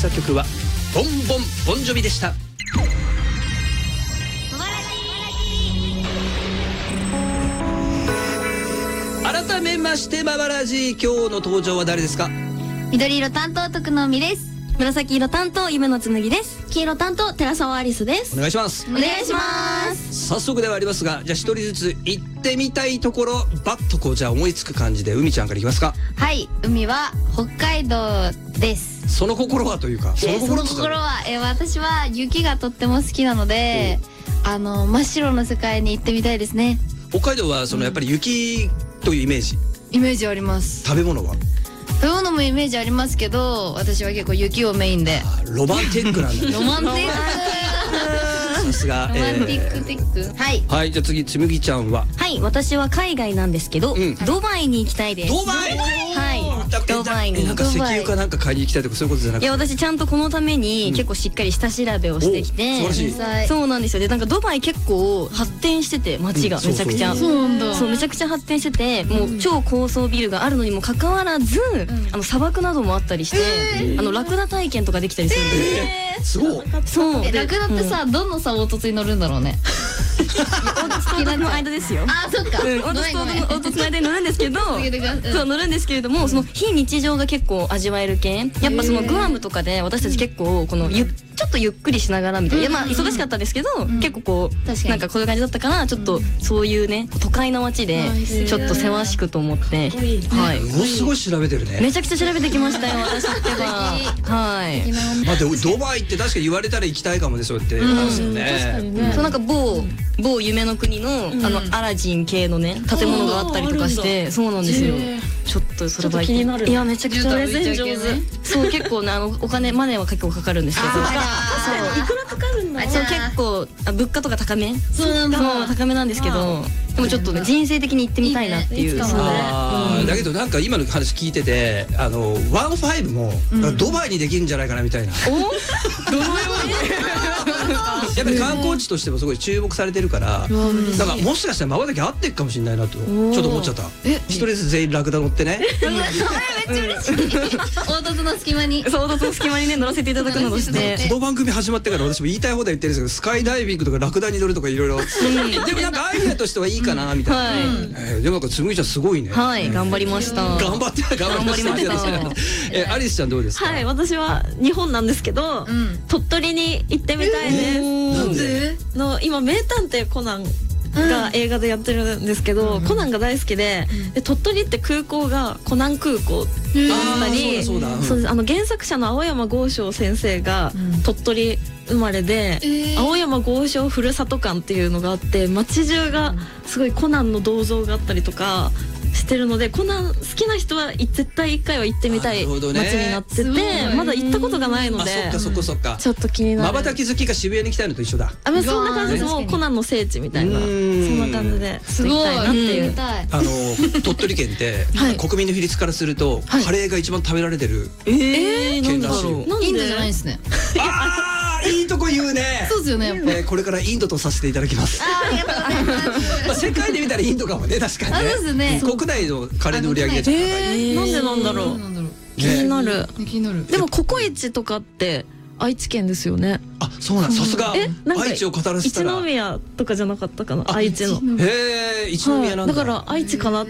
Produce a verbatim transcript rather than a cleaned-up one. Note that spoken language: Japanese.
した曲はボンボンボンジョビでした。改めましてババラジ、今日の登場は誰ですか？ 緑色担当徳野美です。 紫色担当夢の紬です。 黄色担当寺澤アリスです。 お願いします。 お願いします。 早速ではありますが、じゃあ一人ずつ行ってみたいところ、バッとこうじゃあ思いつく感じで海ちゃんからいきますか？ はい、海は北海道です。 その心はというか、 その心その心はえ私は雪がとっても好きなので、あの真っ白の世界に行ってみたいですね。 北海道はそのやっぱり雪というイメージ、 イメージあります。 食べ物は食べ物もイメージありますけど、私は結構雪をメインで。 ロマンティックなんだね。 ロマンティック。 さすが。 ロマンティックティック。はい。 はい、じゃあ次つむぎちゃんは。 はい、私は海外なんですけど、ドバイに行きたいです。 ドバイ。 はい。ドバイに。 なんか石油かなんか買いに行きたいとかそういうことじゃなくて。 いや、私ちゃんとこのために結構しっかり下調べをしてきて。 素晴らしい。 そうなんですよ。で、なんかドバイ結構発展してて、街がめちゃくちゃ。 そうなんだ。 そう、めちゃくちゃ発展してて、もう超高層ビルがあるのにもかかわらず、あの砂漠などもあったりして、あのラクダ体験とかできたりするんです。 すごい。 そう。 え、ラクダってさ、どのさ凹凸に乗るんだろうね。 好きなの間ですよ。 あ、そっか。 凹凸の間に乗るんですけど、そう乗るんですけれども、その非日常が結構味わえる系。やっぱそのグアムとかで私たち結構このゆちょっとゆっくりしながらみたいな、まあ忙しかったですけど、結構こうなんかこういう感じだったから、ちょっとそういうね都会の街でちょっとせわしくと思って、はい。 ものすごい調べてるね。 めちゃくちゃ調べてきましたよ、私ってば。はい。 まあでもドバイって確か言われたら行きたいかもね、そうやって話よね。 そうなんか某某夢の国のあのアラジン系のね建物があったりとかして、そうなんですよ。ちょっとそれは気になる。いやめちゃくちゃプレゼン上手。そう結構ねあのお金マネーは結構かかるんですけど。そういくらかかるんだ。そう結構物価とか高め。そうなんだ。高めなんですけど、でもちょっとね人生的に行ってみたいなっていう。 だけどなんか今の話聞いてて、あのワンファイブもドバイにできるんじゃないかなみたいな。お？どのように？やっぱり観光地としてもすごい注目されてるから、なんかもしかしたらまばたき合ってっかもしれないなとちょっと思っちゃった。一人ずつ全員ラクダ乗ってね。めっちゃ嬉しい。凹凸の隙間に。 そう凹凸の隙間にね乗らせていただくなどして。 この番組始まってから私も言いたい放題言ってるんですけど、スカイダイビングとかラクダに乗るとかいろいろ。でもなんかアイデアとしてはいいかなみたいな。でもなんかつむぎちゃんすごいね。 はい頑張りました。 頑張って頑張りました。えアリスちゃんどうですか？ はい、私は日本なんですけど、鳥取に行ってみたいです。 なんで？ の今名探偵コナンが映画でやってるんですけど、コナンが大好きで、で鳥取って空港がコナン空港だったり、そうですあの原作者の青山剛昌先生が鳥取生まれで、青山剛昌ふるさと館っていうのがあって、街中がすごいコナンの銅像があったりとかしてるので、コナン好きな人は絶対一回は行ってみたい街になってて、まだ行ったことがないので、 あそっかそっかそっか、 ちょっと気になる。 まばたき好きが渋谷に来たいのと一緒だ。 あ、そんな感じです。もうコナンの聖地みたいな、そんな感じですごい行きたいなっていう。 あの鳥取県って国民の比率からするとカレーが一番食べられてる県らしいよ。 インドじゃないですね。 ああいいとこ言うね。 そうですよね。やっぱこれからインドとさせていただきます。 ありがとうございます。 世界で見たらインドかもね、確かにね。 そうですね。 国内のカレーの売り上げがちょっと高い。 なんでなんだろう。気になる。 気になる。 でもココイチとかって愛知県ですよね。 あ、そうなん、さすが愛知を語らせたら。 一宮とかじゃなかったかな、愛知の。 へえ、一宮なんだ。 だから愛知かな。